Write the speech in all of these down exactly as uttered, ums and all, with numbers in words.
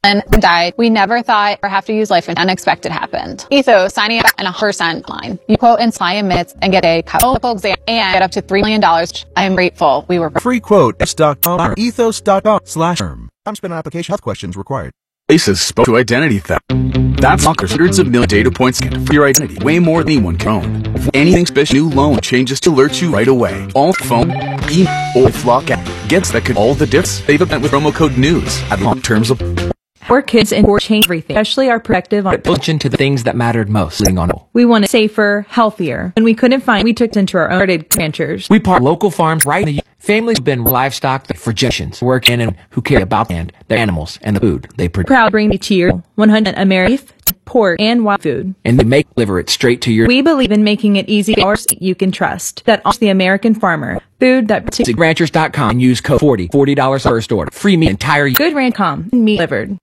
and died. We never thought or have to use life, and unexpected happened. Ethos, signing up in a percent line. You quote in Science minutes and get a medical exam and get up to three million dollars. I am grateful we were free quote dot com or ethos dot com slash term. Time spent on application. Health questions required. Faces spoke to identity theft. That's Lockers hundreds of million data points for your identity, way more than anyone can own. If anything special, new loan changes to alert you right away. All phone, email, or Flock app gets that could all the diffs. They've event with promo code news at long terms of. Four kids and four change everything, especially our perspective on attention to the things that mattered most. We wanted safer, healthier. When we couldn't find, we took into our own ranchers. We part local farms right in the families have been livestock for generations, work in and who care about land, their animals, and the food they produce. Proud to bring to you one hundred American beef, pork, and wild food. And they make deliver it straight to your. We believe in making it easy for you can trust. That honors the American farmer. Food that. Good ranchers dot com and use code forty, forty dollars first order. Free me entire. Good Ranch dot com, meat delivered.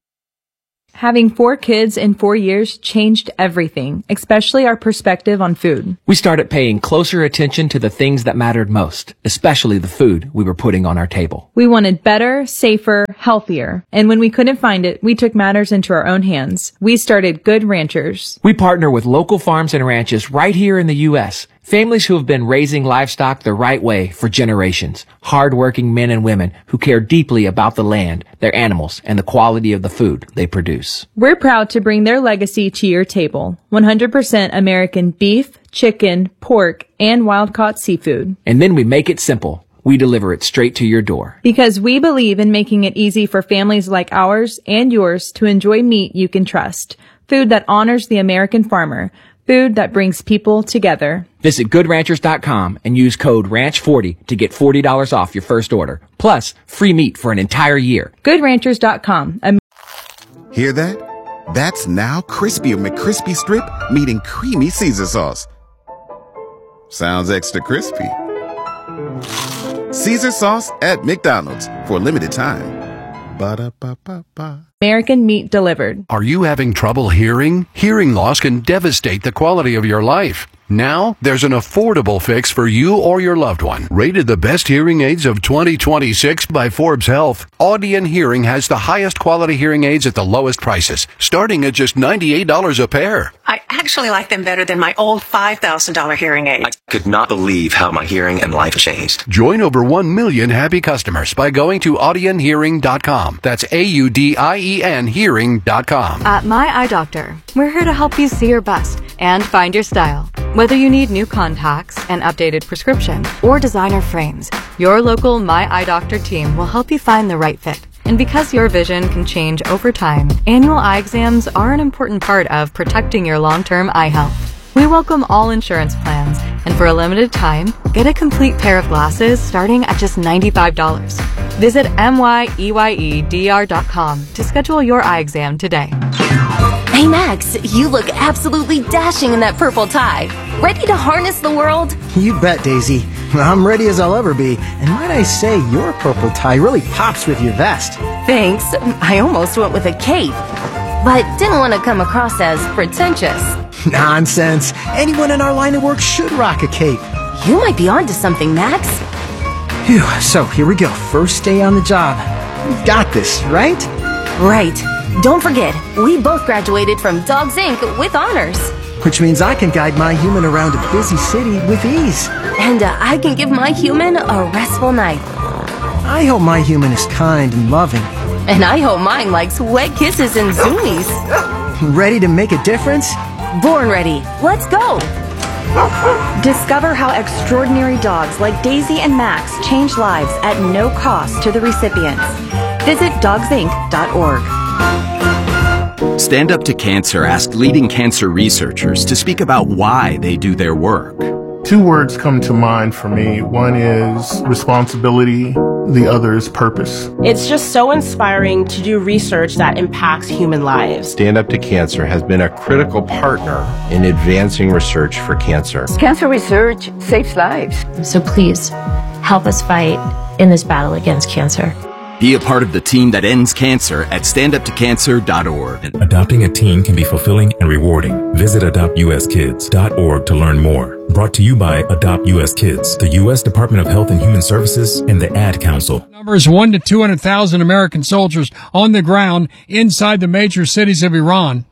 Having four kids in four years changed everything, especially our perspective on food. We started paying closer attention to the things that mattered most, especially the food we were putting on our table. We wanted better, safer, healthier. And when we couldn't find it, we took matters into our own hands. We started Good Ranchers. We partner with local farms and ranches right here in the U S Families who have been raising livestock the right way for generations. Hard-working men and women who care deeply about the land, their animals, and the quality of the food they produce. We're proud to bring their legacy to your table. one hundred percent American beef, chicken, pork, and wild-caught seafood. And then we make it simple. We deliver it straight to your door. Because we believe in making it easy for families like ours and yours to enjoy meat you can trust. Food that honors the American farmer. Food that brings people together. Visit good ranchers dot com and use code ranch forty to get forty dollars off your first order. Plus, free meat for an entire year. good ranchers dot com. Hear that? That's now Crispy McCrispy Strip meeting Creamy Caesar Sauce. Sounds extra crispy. Caesar Sauce at McDonald's for a limited time. Ba-da-ba-ba-ba. American meat delivered. Are you having trouble hearing? Hearing loss can devastate the quality of your life. Now, there's an affordable fix for you or your loved one. Rated the best hearing aids of twenty twenty-six by Forbes Health, Audion Hearing has the highest quality hearing aids at the lowest prices, starting at just ninety-eight dollars a pair. I actually like them better than my old five thousand dollars hearing aid. I could not believe how my hearing and life changed. Join over one million happy customers by going to audion hearing dot com. That's A U D I E N hearing dot com. At My Eye Doctor, we're here to help you see your best and find your style. Whether you need new contacts, an updated prescription, or designer frames, your local My Eye Doctor team will help you find the right fit. And because your vision can change over time, annual eye exams are an important part of protecting your long-term eye health. We welcome all insurance plans, and for a limited time, get a complete pair of glasses starting at just ninety-five dollars. Visit M Y E Y E D R dot com to schedule your eye exam today. Hey Max, you look absolutely dashing in that purple tie. Ready to harness the world? You bet, Daisy. I'm ready as I'll ever be. And might I say, your purple tie really pops with your vest. Thanks. I almost went with a cape, but didn't want to come across as pretentious. Nonsense. Anyone in our line of work should rock a cape. You might be onto something, Max. Phew, so here we go. First day on the job. We've got this, right? Right. Don't forget, we both graduated from Dogs Incorporated with honors. Which means I can guide my human around a busy city with ease. And uh, I can give my human a restful night. I hope my human is kind and loving. And I hope mine likes wet kisses and zoomies. Ready to make a difference? Born ready. Let's go. Discover how extraordinary dogs like Daisy and Max change lives at no cost to the recipients. Visit dogs inc dot org. Stand Up to Cancer asked leading cancer researchers to speak about why they do their work. Two words come to mind for me. One is responsibility, the other is purpose. It's just so inspiring to do research that impacts human lives. Stand Up to Cancer has been a critical partner in advancing research for cancer. Cancer research saves lives. So please, help us fight in this battle against cancer. Be a part of the team that ends cancer at stand up to cancer dot org. Adopting a teen can be fulfilling and rewarding. Visit adopt u s kids dot org to learn more. Brought to you by Adopt U S Kids, the U S Department of Health and Human Services, and the Ad Council. Numbers one to two hundred thousand American soldiers on the ground inside the major cities of Iran.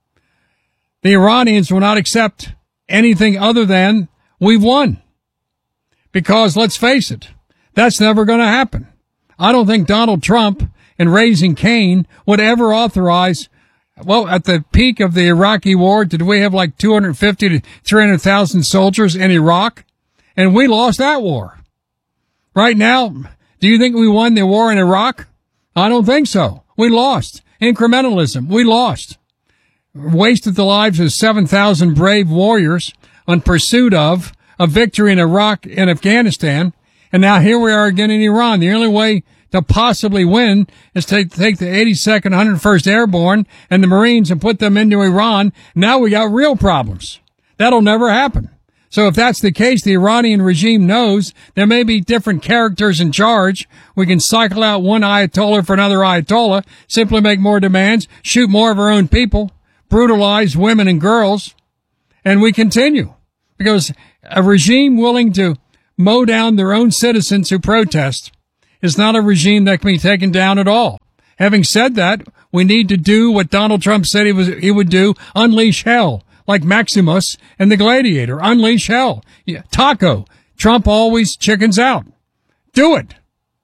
The Iranians will not accept anything other than we've won. Because let's face it, that's never going to happen. I don't think Donald Trump and Raising Cain would ever authorize. Well, at the peak of the Iraqi war, did we have like two hundred fifty to three hundred thousand soldiers in Iraq? And we lost that war. Right now, do you think we won the war in Iraq? I don't think so. We lost. Incrementalism. We lost. Wasted the lives of seven thousand brave warriors on pursuit of a victory in Iraq and Afghanistan. And now here we are again in Iran. The only way to possibly win is to take the eighty-second, one hundred first Airborne and the Marines and put them into Iran. Now we got real problems. That'll never happen. So if that's the case, the Iranian regime knows there may be different characters in charge. We can cycle out one Ayatollah for another Ayatollah, simply make more demands, shoot more of our own people, brutalize women and girls, and we continue. Because a regime willing to mow down their own citizens who protest is not a regime that can be taken down at all. Having said that, we need to do what Donald Trump said he was, he would do, unleash hell, like Maximus and the Gladiator, unleash hell. Yeah, Taco, Trump always chickens out. Do it.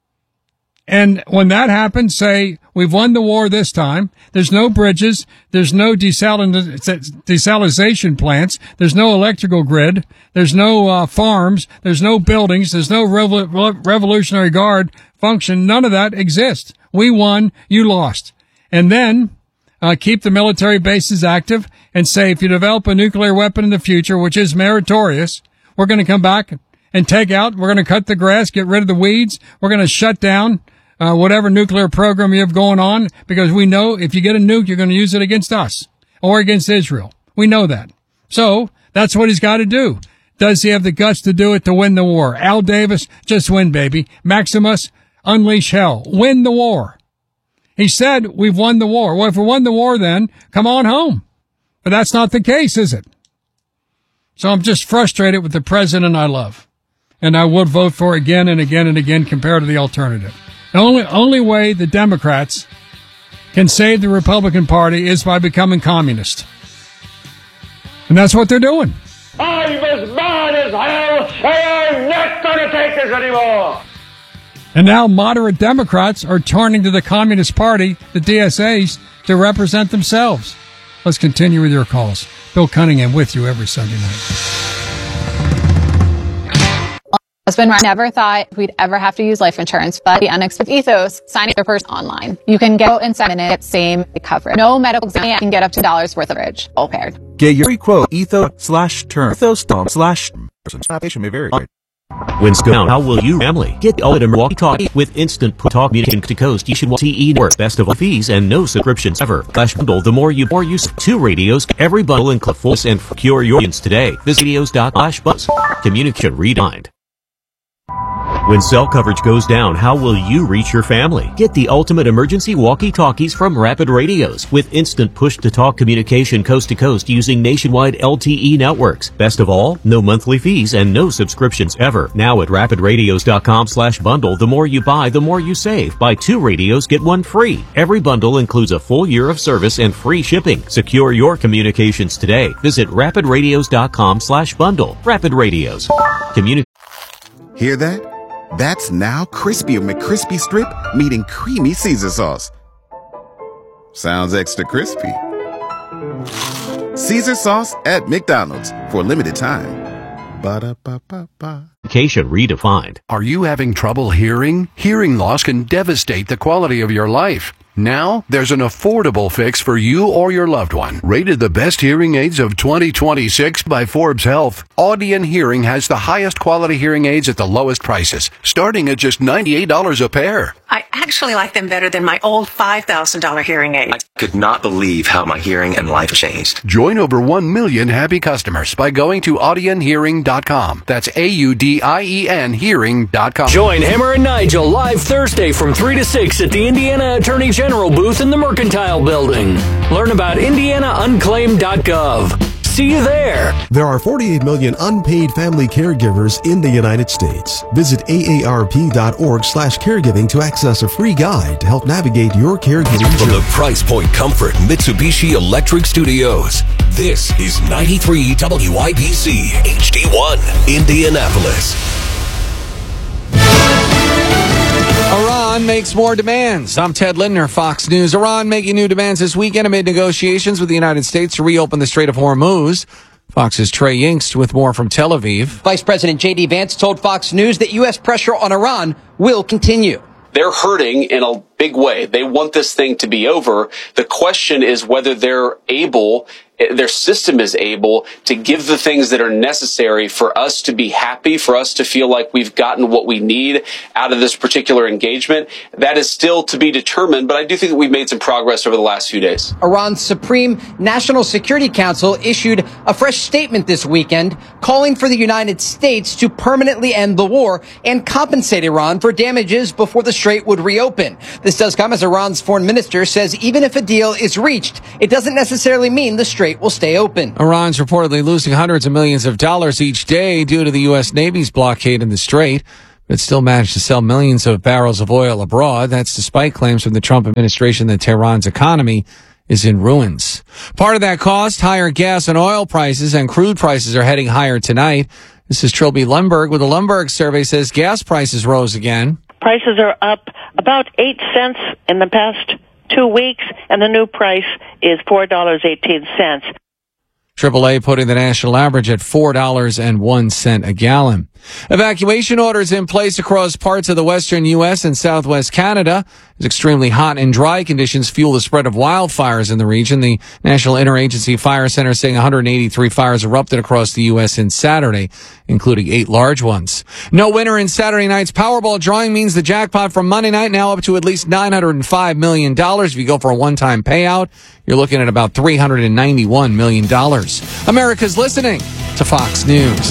And when that happens, say, we've won the war this time. There's no bridges. There's no desalinization plants. There's no electrical grid. There's no uh, farms. There's no buildings. There's no Revol- Revolutionary Guard function. None of that exists. We won. You lost. And then uh, keep the military bases active and say, if you develop a nuclear weapon in the future, which is meritorious, we're going to come back and take out. We're going to cut the grass, get rid of the weeds. We're going to shut down Uh, whatever nuclear program you have going on, because we know if you get a nuke, you're going to use it against us or against Israel. We know that. So that's what he's got to do. Does he have the guts to do it to win the war? Al Davis, just win, baby. Maximus, unleash hell. Win the war. He said we've won the war. Well, if we won the war, then come on home. But that's not the case, is it? So I'm just frustrated with the president I love. And I would vote for again and again and again compared to the alternative. The only, only way the Democrats can save the Republican Party is by becoming communist. And that's what they're doing. I'm as mad as hell. I'm not going to take this anymore. And now moderate Democrats are turning to the Communist Party, the D S As, to represent themselves. Let's continue with your calls. Bill Cunningham with you every Sunday night. Husband never thought we'd ever have to use life insurance, but the unexpected Ethos signing their first online. You can get in seven minutes, same coverage. No medical exam, you can get up to dollars worth of coverage, all paired. Get your free quote, Ethos slash term, Ethos slash term. may vary. When's down, how will you family get the ultimate walkie-talkie with instant talk communication to coast? You should want T E network, best of all fees and no subscriptions ever. Flash bundle, the more you more use two radios, every bundle includes full and secure your audience today. Visit radios dot slash buzz. Communication redefined. When cell coverage goes down, how will you reach your family? Get the ultimate emergency walkie-talkies from Rapid Radios with instant push-to-talk communication coast to coast using nationwide L T E networks. Best of all, no monthly fees and no subscriptions ever. Now at rapid radios dot com slash bundle, the more you buy, the more you save. Buy two radios, get one free. Every bundle includes a full year of service and free shipping. Secure your communications today. Visit rapid radios dot com slash bundle. Rapid Radios. Communi- Hear that? That's now Crispy McCrispy Strip meeting Creamy Caesar Sauce. Sounds extra crispy. Caesar Sauce at McDonald's for a limited time. Ba-da-ba-ba-ba. Communication redefined. Are you having trouble hearing? Hearing loss can devastate the quality of your life. Now, there's an affordable fix for you or your loved one. Rated the best hearing aids of twenty twenty-six by Forbes Health, Audion Hearing has the highest quality hearing aids at the lowest prices, starting at just ninety-eight dollars a pair. I actually like them better than my old five thousand dollars hearing aid. I could not believe how my hearing and life changed. Join over one million happy customers by going to audion hearing dot com. That's A U D I E N hearing dot com. Join Hammer and Nigel live Thursday from three to six at the Indiana Attorney General booth in the Mercantile Building. Learn about indiana unclaimed dot gov. see you there. There are forty-eight million unpaid family caregivers in the United States. Visit A A R P dot org slash caregiving to access a free guide to help navigate your caregiving From journey. the Price Point Comfort Mitsubishi Electric Studios, this is ninety-three W I B C H D one, Indianapolis. Iran makes more demands. I'm Ted Lindner, Fox News. Iran making new demands this weekend amid negotiations with the United States to reopen the Strait of Hormuz. Fox's Trey Yingst with more from Tel Aviv. Vice President J D Vance told Fox News that U S pressure on Iran will continue. They're hurting in a big way. They want this thing to be over. The question is whether they're able, their system is able to give the things that are necessary for us to be happy, for us to feel like we've gotten what we need out of this particular engagement. That is still to be determined, but I do think that we've made some progress over the last few days. Iran's Supreme National Security Council issued a fresh statement this weekend calling for the United States to permanently end the war and compensate Iran for damages before the Strait would reopen. This does come as Iran's foreign minister says even if a deal is reached, it doesn't necessarily mean the Strait will stay open. Iran's reportedly losing hundreds of millions of dollars each day due to the U S Navy's blockade in the Strait, but it still managed to sell millions of barrels of oil abroad. That's despite claims from the Trump administration that Tehran's economy is in ruins. Part of that cost, higher gas and oil prices, and crude prices are heading higher tonight. This is Trilby Lundberg with the Lundberg survey says gas prices rose again. Prices are up about eight cents in the past two weeks, and the new price is four dollars and eighteen cents. triple A putting the national average at four dollars and one cent a gallon. Evacuation orders in place across parts of the western U S and southwest Canada as extremely hot and dry conditions fuel the spread of wildfires in the region. The National Interagency Fire Center saying one hundred eighty-three fires erupted across the U S in Saturday, including eight large ones. No winner in Saturday night's Powerball drawing means the jackpot from Monday night now up to at least nine hundred five million dollars. If you go for a one-time payout, you're looking at about three hundred ninety-one million dollars. America's listening to Fox News.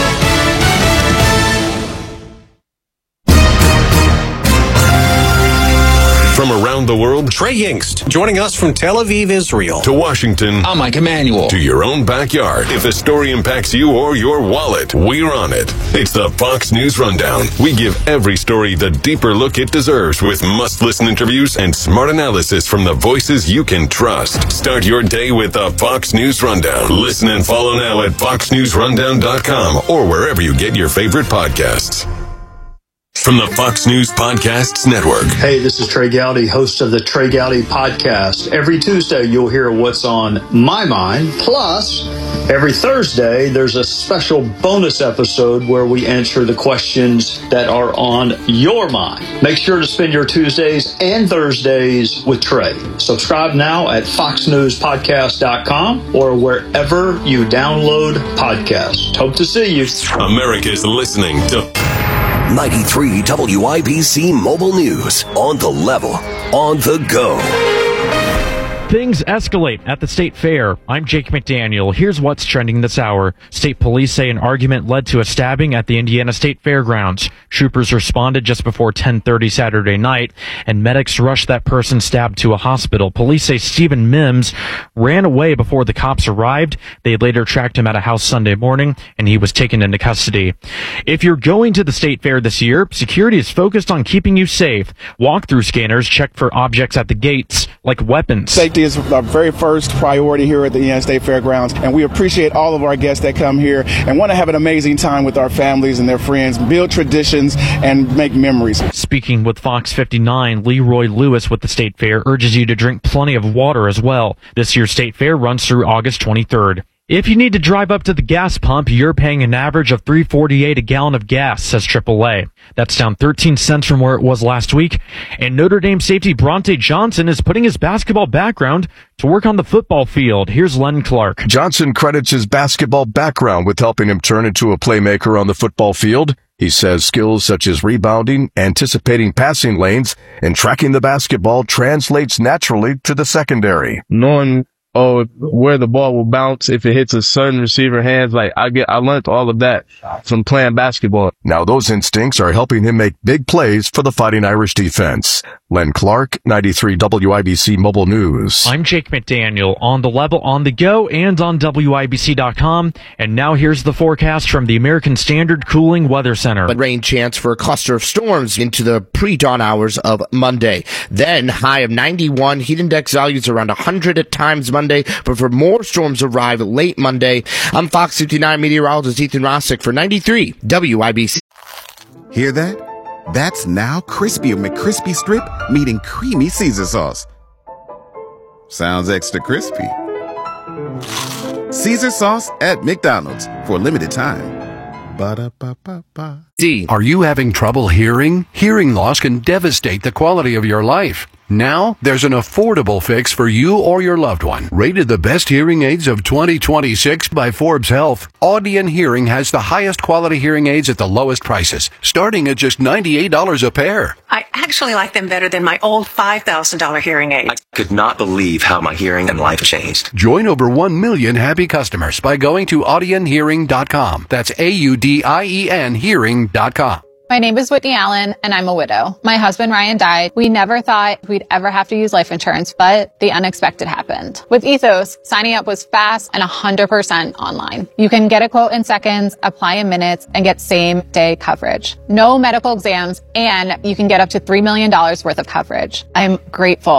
From around the world, Trey Yingst, joining us from Tel Aviv, Israel, to Washington. I'm Mike Emanuel. To your own backyard. If the story impacts you or your wallet, we're on it. It's the Fox News Rundown. We give every story the deeper look it deserves with must-listen interviews and smart analysis from the voices you can trust. Start your day with the Fox News Rundown. Listen and follow now at fox news rundown dot com or wherever you get your favorite podcasts. From the Fox News Podcasts Network. Hey, this is Trey Gowdy, host of the Trey Gowdy Podcast. Every Tuesday, you'll hear what's on my mind. Plus, every Thursday, there's a special bonus episode where we answer the questions that are on your mind. Make sure to spend your Tuesdays and Thursdays with Trey. Subscribe now at fox news podcast dot com or wherever you download podcasts. Hope to see you. America's listening to ninety-three W I B C Mobile News. On the level, on the go. Things escalate at the state fair. I'm Jake McDaniel. Here's what's trending this hour. State police say an argument led to a stabbing at the Indiana State Fairgrounds. Troopers responded just before ten thirty Saturday night, and medics rushed that person stabbed to a hospital. Police say Stephen Mims ran away before the cops arrived. They later tracked him at a house Sunday morning, and he was taken into custody. If you're going to the state fair this year, security is focused on keeping you safe. Walk-through scanners check for objects at the gates, like weapons. Safety is our very first priority here at the Indiana State Fairgrounds, and we appreciate all of our guests that come here and want to have an amazing time with our families and their friends, build traditions, and make memories. Speaking with Fox fifty-nine, Leroy Lewis with the State Fair urges you to drink plenty of water as well. This year's State Fair runs through August twenty-third. If you need to drive up to the gas pump, you're paying an average of three forty-eight a gallon of gas, says triple A. That's down thirteen cents from where it was last week. And Notre Dame safety Bronte Johnson is putting his basketball background to work on the football field. Here's Len Clark. Johnson credits his basketball background with helping him turn into a playmaker on the football field. He says skills such as rebounding, anticipating passing lanes, and tracking the basketball translates naturally to the secondary. Knowing oh, where the ball will bounce if it hits a certain receiver hands. Like I get, I learned all of that from playing basketball. Now those instincts are helping him make big plays for the Fighting Irish defense. Len Clark, ninety-three W I B C Mobile News. I'm Jake McDaniel on the level on the go and on W I B C dot com. And now here's the forecast from the American Standard Cooling Weather Center. But rain chance for a cluster of storms into the pre-dawn hours of Monday. Then high of ninety-one, heat index values around one hundred at times Monday, but for more storms arrive late Monday. I'm Fox fifty-nine meteorologist Ethan Rossick for ninety-three W I B C. Hear that? That's now Crispy McCrispy Strip meeting Creamy Caesar Sauce. Sounds extra crispy. Caesar Sauce at McDonald's for a limited time. Ba-da-ba-ba-ba. Are you having trouble hearing? Hearing loss can devastate the quality of your life. Now, there's an affordable fix for you or your loved one. Rated the best hearing aids of twenty twenty-six by Forbes Health, Audion Hearing has the highest quality hearing aids at the lowest prices, starting at just ninety-eight dollars a pair. I actually like them better than my old five thousand dollars hearing aids. I could not believe how my hearing and life changed. Join over one million happy customers by going to audion hearing dot com. That's A U D I E N hearing dot com. My name is Whitney Allen, and I'm a widow. My husband, Ryan, died. We never thought we'd ever have to use life insurance, but the unexpected happened. With Ethos, signing up was fast and one hundred percent online. You can get a quote in seconds, apply in minutes, and get same-day coverage. No medical exams, and you can get up to three million dollars worth of coverage. I'm grateful